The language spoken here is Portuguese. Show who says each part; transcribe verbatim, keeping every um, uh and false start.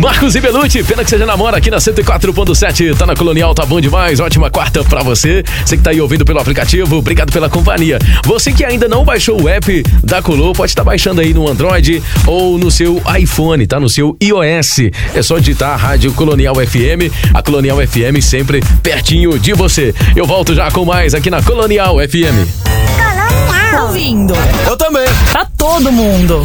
Speaker 1: Marcos e Belucci, pena que você já namora aqui na cento e quatro ponto sete, tá na Colonial, tá bom demais, ótima quarta pra você. Você que tá aí ouvindo pelo aplicativo, obrigado pela companhia. Você que ainda não baixou o app da Colô, pode estar baixando aí no Android ou no seu iPhone, tá? No seu iOS. É só digitar a Rádio Colonial F M, a Colonial F M sempre pertinho de você. Eu volto já com mais aqui na Colonial F M.
Speaker 2: Colonial. Ouvindo.
Speaker 1: Eu também.
Speaker 2: Pra todo mundo.